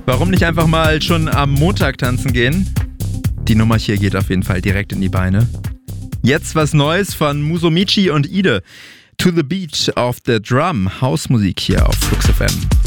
Warum nicht einfach mal schon am Montag tanzen gehen? Die Nummer hier geht auf jeden Fall direkt in die Beine. Jetzt was Neues von Musomichi und Ide. To the Beat of the Drum. Hausmusik hier auf Flux FM.